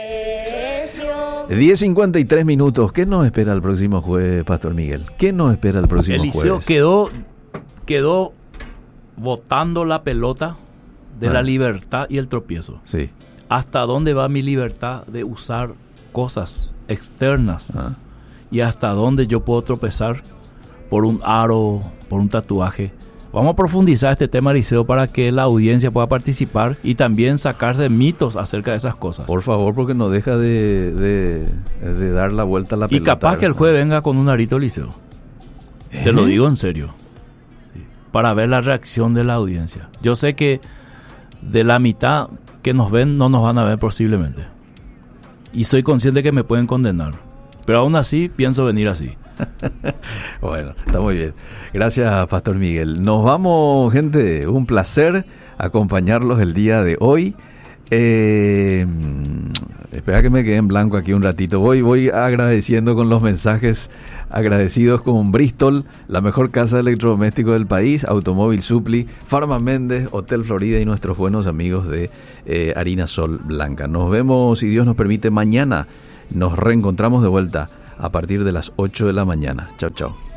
10:53 minutos. ¿Qué nos espera el próximo jueves, Pastor Miguel? ¿Qué nos espera el próximo Eliseo jueves? quedó botando la pelota de la libertad y el tropiezo. Sí. ¿Hasta dónde va mi libertad de usar cosas externas? ¿Y hasta dónde yo puedo tropezar por un aro, por un tatuaje? Vamos a profundizar este tema, Eliseo, para que la audiencia pueda participar y también sacarse mitos acerca de esas cosas. Por favor, porque no deja de dar la vuelta a la pelota. Y capaz que el jueves venga con un arito, Eliseo. Te lo digo en serio. Sí. Para ver la reacción de la audiencia. Yo sé que de la mitad que nos ven, no nos van a ver posiblemente. Y soy consciente que me pueden condenar. Pero aún así, pienso venir así. Bueno, está muy bien. Gracias, Pastor Miguel. Nos vamos, gente. Un placer acompañarlos el día de hoy. Espera que me quede en blanco aquí un ratito. Voy agradeciendo con los mensajes. Agradecidos con Bristol, la mejor casa de electrodomésticos del país, Automóvil Supli, Farma Méndez, Hotel Florida y nuestros buenos amigos de Harina Sol Blanca. Nos vemos, si Dios nos permite, mañana. Nos reencontramos de vuelta a partir de las 8 de la mañana. Chao, chao.